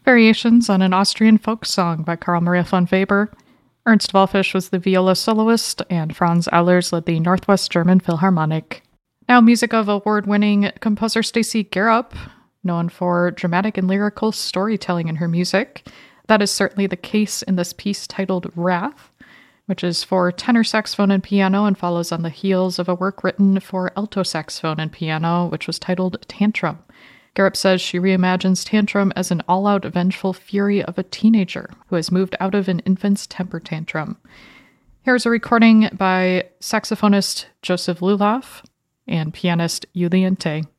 Variations on an Austrian folk song by Carl Maria von Weber. Ernst Wallfisch was the viola soloist, and Franz Ehlers led the Northwest German Philharmonic. Now music of award-winning composer Stacey Garup, known for dramatic and lyrical storytelling in her music. That is certainly the case in this piece titled Wrath, which is for tenor saxophone and piano and follows on the heels of a work written for alto saxophone and piano, which was titled Tantrum. Garup says she reimagines Tantrum as an all-out vengeful fury of a teenager who has moved out of an infant's temper tantrum. Here's a recording by saxophonist Joseph Lulav and pianist Julian Tay.